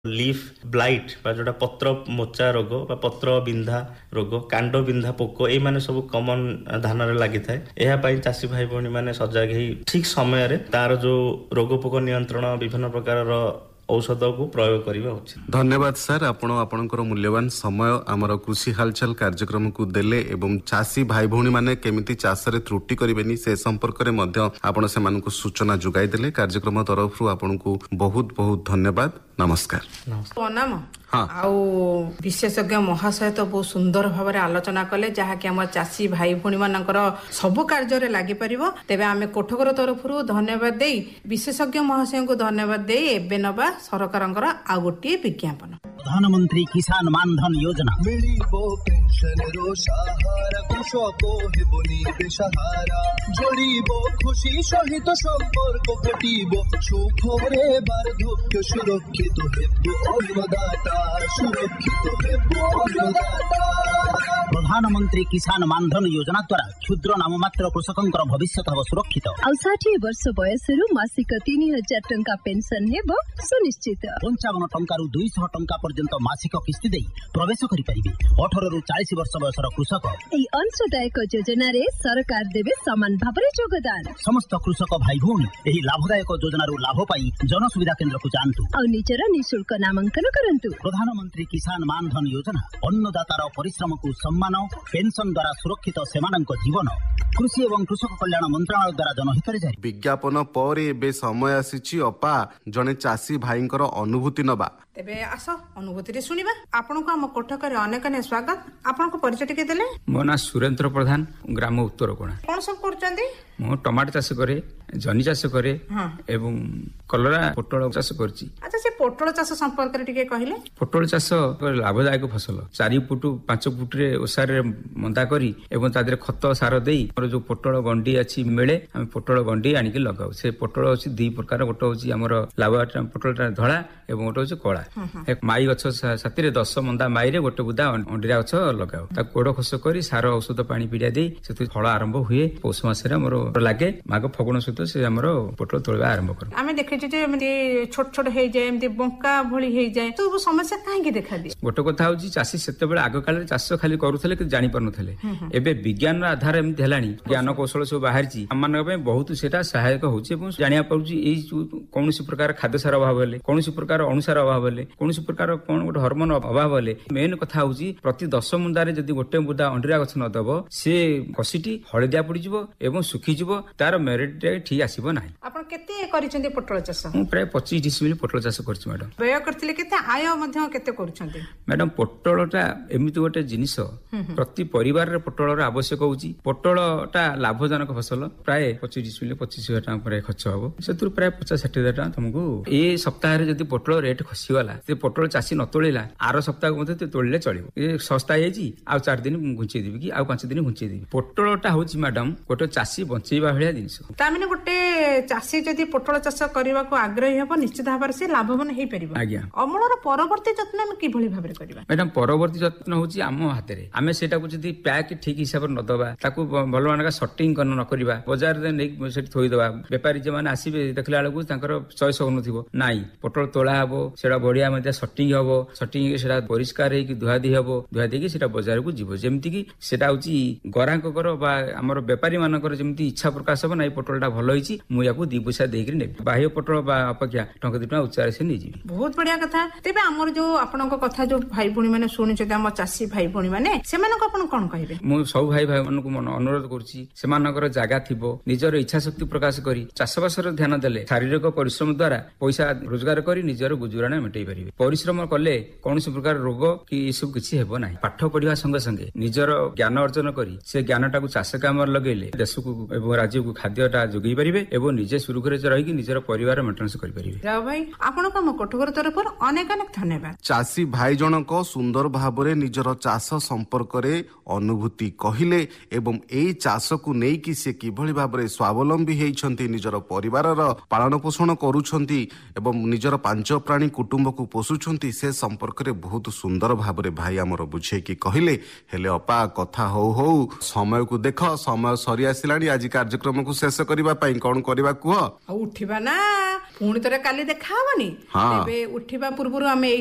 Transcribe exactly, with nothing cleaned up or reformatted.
Leaf blight ବା ଯୋଉଟା ପତ୍ର ମୋଚା ରୋଗ ବା ପତ୍ର ବିନ୍ଧା ରୋଗ, କାଣ୍ଡ ବିନ୍ଧା ପୋକ, ଏଇମାନେ ସବୁ କମନ ଧାନରେ ଲାଗିଥାଏ। ଏହା ପାଇଁ ଚାଷୀ ଭାଇ ଭଉଣୀ ମାନେ ସଜାଗ ହେଇ ଠିକ ସମୟରେ ତାର ଯୋଉ ରୋଗ ପୋକ ନିୟନ୍ତ୍ରଣ ବିଭିନ୍ନ ପ୍ରକାରର ଔଷଧକୁ ପ୍ରୟୋଗ କରିବା ଉଚିତ। ଧନ୍ୟବାଦ ସାର୍, ଆପଣ ଆପଣଙ୍କର ମୂଲ୍ୟବାନ ସମୟ ଆମର କୃଷି ହାଲଚାଲ କାର୍ଯ୍ୟକ୍ରମକୁ ଦେଲେ ଏବଂ ଚାଷୀ ଭାଇ ଭଉଣୀ ମାନେ କେମିତି ଚାଷରେ ତ୍ରୁଟି କରିବେନି ସେ ସମ୍ପର୍କରେ ମଧ୍ୟ ଆପଣ ସେମାନଙ୍କୁ ସୂଚନା ଯୋଗାଇ ଦେଲେ। କାର୍ଯ୍ୟକ୍ରମ ତରଫରୁ ଆପଣଙ୍କୁ ବହୁତ ବହୁତ ଧନ୍ୟବାଦ। ନମସ୍କାର। ପ୍ରଣାମ। ଆଉ ବିଶେଷଜ୍ଞ ମହାଶୟ ତ ବହୁତ ସୁନ୍ଦର ଭାବରେ ଆଲୋଚନା କଲେ, ଯାହାକି ଆମ ଚାଷୀ ଭାଇ ଭଉଣୀ ମାନଙ୍କର ସବୁ କାର୍ଯ୍ୟରେ ଲାଗିପାରିବ। ତେବେ ଆମେ କୋଠଘର ତରଫରୁ ଧନ୍ୟବାଦ ଦେଇ ବିଶେଷଜ୍ଞ ମହାଶୟଙ୍କୁ ଧନ୍ୟବାଦ ଦେଇ ଏବେ ନବା ସରକାରଙ୍କର ଆଉ ଗୋଟିଏ ବିଜ୍ଞାପନ। ପ୍ରଧାନମନ୍ତ୍ରୀ କିଷାନ ମାନଧନ ଯୋଜନା ମିଳିବ ପେନସନର ସାହାରା, କୃଷକ ହେବନି ବେସାହାରା, ଯୋଡ଼ିବ ଖୁସି ସହିତ ସମ୍ପର୍କ ଘଟିବ, ସୁଖରେ ବାର୍ଦ୍ଧକ୍ୟ ସୁରକ୍ଷିତ ହେବ ଅନ୍ନଦାତା, ସୁରକ୍ଷିତ ହେବ ଅନ୍ନଦାତା। ପ୍ରଧାନମନ୍ତ୍ରୀ କିଷାନ ମାନଧନ ଯୋଜନା ଦ୍ୱାରା କ୍ଷୁଦ୍ର ନାମମାତ୍ର କୃଷକଙ୍କର ଭବିଷ୍ୟତ ହେବ ସୁରକ୍ଷିତ। ଆଉ ଷାଠିଏ ବର୍ଷ ବୟସରୁ ମାସିକ ତିନି ହଜାର ଟଙ୍କା ପେନସନ ହେବ ସୁନିଶ୍ଚିତ। ପଞ୍ଚାବନ ଟଙ୍କାରୁ ଦୁଇଶହ ଟଙ୍କା ପର୍ଯ୍ୟନ୍ତ ମାସିକ କିସ୍ତି ଦେଇ ପ୍ରବେଶ କରିପାରିବେ। ଅଠରରୁ ଚାଳିଶ ବର୍ଷ ବୟସର କୃଷକ ଏହି ଅଂଶଦାୟକ ଯୋଜନାରେ ସରକାର ଦେବେ ସମାନ ଭାବରେ ଯୋଗଦାନ। ସମସ୍ତ କୃଷକ ଭାଇ ଭଉଣୀ ଏହି ଲାଭଦାୟକ ଯୋଜନାରୁ ଲାଭ ପାଇ ଜନସୁବିଧା କେନ୍ଦ୍ରକୁ ଯାଆନ୍ତୁ ଆଉ ନିଜର ନିଃଶୁଳ୍କ ନାମାଙ୍କନ କରନ୍ତୁ। ପ୍ରଧାନମନ୍ତ୍ରୀ କିଷାନ ମାନଧନ ଯୋଜନା ଅନ୍ନଦାତାର ପରିଶ୍ରମକୁ ସମ୍ମାନ, ପେନସନ ଦ୍ୱାରା ସୁରକ୍ଷିତ ସେମାନଙ୍କ ଜୀବନ। କୃଷି ଏବଂ କୃଷକ କଲ୍ୟାଣ ମନ୍ତ୍ରଣାଳୟ ଦ୍ୱାରା ଜନହିତରେ ଜାରି। ବିଜ୍ଞାପନ ପରେ ଏବେ ସମୟ ଆସିଛି ଅପା ଜଣେ ଚାଷୀ ଭାଇଙ୍କର ଅନୁଭୂତି ନବା। ତେବେ ଆସ ଅନୁଭୂତିରେ ଶୁଣିବା। ଆପଣଙ୍କୁ ଆମ କୋଠକରେ ଅନେକ ଅନେକ ସ୍ୱାଗତ। ଆପଣଙ୍କ ପରିଚୟ ଟିକେ ଦେଲେ। ମୋ ନାଁ ସୁରେନ୍ଦ୍ର ପ୍ରଧାନ, ଗ୍ରାମ ଉତ୍ତର କୋଣା। କଣ ସବୁ କରୁଛନ୍ତି? ମୁଁ ଟମାଟୋ ଚାଷ କରେ, ଜହ୍ନି ଚାଷ କରେ ଏବଂ କଲରା ପୋଟଳ ଚାଷ କରିଛି। ଆଚ୍ଛା, ସେ ପୋଟଳ ଚାଷ ସମ୍ପର୍କରେ ଟିକେ କହିଲେ। ପୋଟଳ ଚାଷ ଲାଭଦାୟକ ଫସଲ। ଚାରି ଫୁଟ ପାଞ୍ଚ ଫୁଟରେ ଓସାରେ ମନ୍ଦା କରି ଏବଂ ତା ଦେହରେ ଖତ ସାର ଦେଇ ଆମର ଯୋଉ ପୋଟଳ ଗଣ୍ଡି ଅଛି ମିଳେ, ଆମେ ପୋଟଳ ଗଣ୍ଡି ଆଣିକି ଲଗାଉ। ସେ ପୋଟଳ ଅଛି ଦି ପ୍ରକାର, ଗୋଟେ ହଉଛି ଆମର ଲାଭ ପୋଟଳଟା ଧଳା ଏବଂ ଗୋଟେ ହଉଛି କଳା। ମାଇ ଗଛ ସାଥିରେ ଦଶ ମନ୍ଦା ମାଇରେ ଗୋଟେ ବୁଦା ଅଣ୍ଡିରା ଗଛ ଲଗାଉ। ତାକୁ ଗୋଡ ଖସ କରି ସାର ଔଷଧ ପାଣି ପିଡିଆ ଦେଇ ସେଥିରୁ ଫଳ ଆରମ୍ଭ ହୁଏ। ପୌଷ ମାସରେ ଆମର ଲାଗେ, ମାଘ ଫଗୁଣ ସହିତ ସେ ଆମର ପୋଟଳ ତୋଳିବା ଆରମ୍ଭ କରୁ। ଆମେ ଦେଖିଛୁ ଯେ ଏମିତି ଛୋଟ ଛୋଟ ହେଇଯାଏ, ଏମିତି ବଙ୍କା ଭଳି ହେଇଯାଏ, ସବୁ ସମସ୍ୟା କାହିଁକି ଦେଖାଦିଏ? ଗୋଟେ କଥା ହଉଛି ଚାଷୀ ସେତେବେଳେ ଆଗ କାଳରେ ଚାଷ ଖାଲି କରୁଥିଲେ କିନ୍ତୁ ଜାଣି ପାରୁନଥିଲେ। ଏବେ ବିଜ୍ଞାନର ଆଧାର ଏମିତି ହେଲାଣି, ଜ୍ଞାନ କୌଶଳ ସବୁ ବାହାରିଛି, ଆମମାନଙ୍କ ପାଇଁ ବହୁତ ସେଟା ସହାୟକ ହଉଛି ଏବଂ ଜାଣିବା ପାରୁଛି ଏଇ ଯୋଉ କୌଣସି ପ୍ରକାର ଖାଦ୍ୟ ସାର ଅଭାବ ହେଲେ, କୌଣସି ପ୍ରକାର ଅଣୁସାର ଅଭାବ ହେଲେ, କୌଣସି ପ୍ରକାର କଣ ଗୋଟେ ହରମୋନ ଅଭାବ ହେଲେ, ମେନ୍ କଥା ହଉଛି ପ୍ରତି ଦଶ ମୁନ୍ଦାରେ ଯଦି ଗୋଟେ ବୁଦା ଅଣ୍ଡିରା ଗଛ ନ ଦବ ସେ କଷିଟି ହଳଦିଆ ପଡିଯିବ ଏବଂ ଶୁଖିଯିବ, ତାର ମେରିଟ ଠିକ ଆସିବ ନାହିଁ। ଆପଣ କେତେ କରିଛନ୍ତି ପୋଟଳ ଚାଷ? ମୁଁ ପ୍ରାୟ ପଚିଶ ଡିସିମିଲି ପୋଟଳ ଚାଷ କରିଛି ମ୍ୟାଡାମ। ବ୍ୟୟ କରିଥିଲେ କେତେ, ଆୟ ମଧ୍ୟ କେତେ କରୁଛନ୍ତି? ମ୍ୟାଡାମ ପୋଟଳଟା ଏମିତି ଗୋଟେ ଜିନିଷ, ପ୍ରତି ପରିବାରରେ ପୋଟଳର ଆବଶ୍ୟକ ହଉଛି। ପୋଟଳଟା ଲାଭଜନକ ଫସଲ। ପ୍ରାୟ ପଚିଶ ଡିସିମିଲି ପଚିଶ ହଜାର ଟଙ୍କା ପରେ ଖର୍ଚ୍ଚ ହବ, ସେଥିରୁ ପ୍ରାୟ ପଚାଶ ଷାଠିଏ ହଜାର ଟଙ୍କା ତମକୁ ଏ ସପ୍ତାହରେ ଯଦି ପୋଟଳ ରେଟ୍ ଖସିଗଲା, ସେ ପୋଟଳ ଚାଷୀ ନ ତୋଳିଲା ଆର ସପ୍ତାହକୁ ମଧ୍ୟ ତୋଳିଲେ ଚଳିବ। ଏ ଶସ୍ତା ହେଇଛି, ଆଉ ଚାରି ଦିନ ଘୁଞ୍ଚେଇ ଦେବି କି ଆଉ ପାଞ୍ଚ ଦିନ ଘୁଞ୍ଚେଇ ଦେବି। ପୋଟଳଟା ହଉଛି ମ୍ୟାଡାମ ଗୋଟେ ଚାଷୀ ବଞ୍ଚେଇବା ଭଳିଆ ଜିନିଷ। ତାମାନେ ଗୋଟେ ଚାଷୀ ଯଦି ପୋଟଳ ଚାଷ କରିବାକୁ ଆଗ୍ରହୀ ହେବ, ନିଶ୍ଚିତ ଭାବରେ ସେ ଲାଭବାନ ହେଇପାରିବ। ଆଜ୍ଞା। ଅମଳର ପରବର୍ତ୍ତୀ ଯତ୍ନ ଆମେ କିଭଳି ଭାବରେ କରିବା? ମ୍ୟାଡାମ ପରବର୍ତ୍ତୀ ଯତ୍ନ ହଉଛି ଆମ ହାତରେ। ଆମେ ସେଇଟାକୁ ଯଦି ପ୍ୟାକ୍ ଠିକ ହିସାବରେ ନଦବା, ତାକୁ ଭଲ ମାନକା ସଟିଂ ନ କରିବା, ବଜାରରେ ନେଇକି ସେଠି ଥୋଇଦବା, ବେପାରୀ ଯେଉଁମାନେ ଆସିବେ ଦେଖିଲା ବେଳକୁ ତାଙ୍କର ଚଏସ୍ ହଉନଥିବ, ନାଇଁ ପୋଟଳ ତୋଳା ହବ, ସେଟା ବଢିଆ ମଧ୍ୟ ସଟିଂ ହବ, ସଟିଂ ସେଟା ପରିଷ୍କାର ହେଇକି ଧୁଆଧି ହବ, ଧୁଆ ଦେଇକି ସେଟା ବଜାରକୁ ଯିବ। ଯେମିତି କି ସେଟା ହଉଛି ଗରାଙ୍କର ବା ଆମର ବେପାରୀ ମାନଙ୍କର ଯେମିତି ଇଚ୍ଛା ପ୍ରକାଶ ହବ, ନାଇଁ ପୋଟଳଟା ଭଲ ହେଇଛି, ମୁଁ ୟାକୁ ଦି ପଇସା ଦେଇକି ନେବି। ବାହ୍ୟ ପୋଟଳ ବା ଅପେକ୍ଷା ଟଙ୍କା ଦି ଟଙ୍କା ଉଚ୍ଚାରେ ସେ ନେଇଯିବି। ବହୁତ ବଢିଆ କଥା। ତେବେ ଆମର ଯୋଉ ଆପଣଙ୍କ କଥା ଯୋଉ ଭାଇ ଭଉଣୀ ମାନେ ଶୁଣିଛନ୍ତି, ଆମ ଚାଷୀ ଭାଇ ଭଉଣୀ ମାନେ, ସେମାନଙ୍କୁ ଆପଣ କଣ କହିବେ? ମୁଁ ସବୁ ଭାଇ ଭାଇ ମାନଙ୍କୁ ଅନୁରୋଧ କରୁଛି, ସେମାନଙ୍କର ଜାଗା ଥିବ, ନିଜର ଇଚ୍ଛା ଶକ୍ତି ପ୍ରକାଶ କରି ଚାଷବାସର ଧ୍ୟାନ ଦେଲେ ଶାରୀରିକ ପରିଶ୍ରମ ଦ୍ୱାରା ପଇସା ରୋଜଗାର କରି ନିଜର ଗୁଜୁରାଣ ମେଣ୍ଟେଇ ପାରିବେ। ପରିଶ୍ରମ କଲେ କୌଣସି ପ୍ରକାର ରୋଗ କି ଏସବୁ କିଛି ହେବ ନାହିଁ। ପାଠ ପଢିବା ସଙ୍ଗେ ସଙ୍ଗେ ନିଜର ଜ୍ଞାନ ଅର୍ଜନ କରି ସେ ଜ୍ଞାନଟାକୁ ଚାଷ କାମରେ ଲଗେଇଲେ ଦେଶକୁ ଏବଂ ରାଜ୍ୟକୁ ଖାଦ୍ୟଟା ଯୋଗାଇ ପାରିବେ ଏବଂ ନିଜେ ସୁରୁଖୁରୁରେ ରହିକି ନିଜର ପରିବାର ମେଣ୍ଟେନାନ୍ସ କରିପାରିବେ। ରାଓ ଭାଇ, ଆପଣଙ୍କୁ ଆମ କୋଠଘର ତରଫରୁ ଅନେକ ଅନେକ ଧନ୍ୟବାଦ। ଚାଷୀ ଭାଇ ଜଣକ ସୁନ୍ଦର ଭାବରେ ନିଜର ଚାଷ ସମ୍ପର୍କରେ ଅନୁଭୂତି କହିଲେ ଏବଂ ଏଇ ଚାଷକୁ ନେଇକି ସେ କିଭଳି ଭାବରେ ସ୍ୱାବଲମ୍ବୀ ହେଇଛନ୍ତି, ନିଜର ପରିବାରର ପାଳନ ପୋଷଣ କରୁଛନ୍ତି ଏବଂ ନିଜର ପାଞ୍ଚ ପ୍ରାଣୀ କୁଟୁମ୍ବକୁ ପୋଷୁଛନ୍ତି, ସେ ସମ୍ପର୍କରେ ବହୁତ ସୁନ୍ଦର ଭାବରେ ଭାଇ ଆମର ବୁଝେଇକି କହିଲେ। ହେଲେ ଅପା କଥା ହଉ ହଉ ସମୟକୁ ଦେଖ, ସମୟ ସରି ଆସିଲାଣି। ଆଜି କାର୍ଯ୍ୟକ୍ରମକୁ ଶେଷ କରିବା ପାଇଁ କଣ କରିବା କୁହ? ଆଉ ଉଠିବା ନା ପୁଣି ଥରେ କାଲି ଦେଖାହବନି? ହଁ। ତେବେ ଉଠିବା ପୂର୍ବରୁ ଆମେ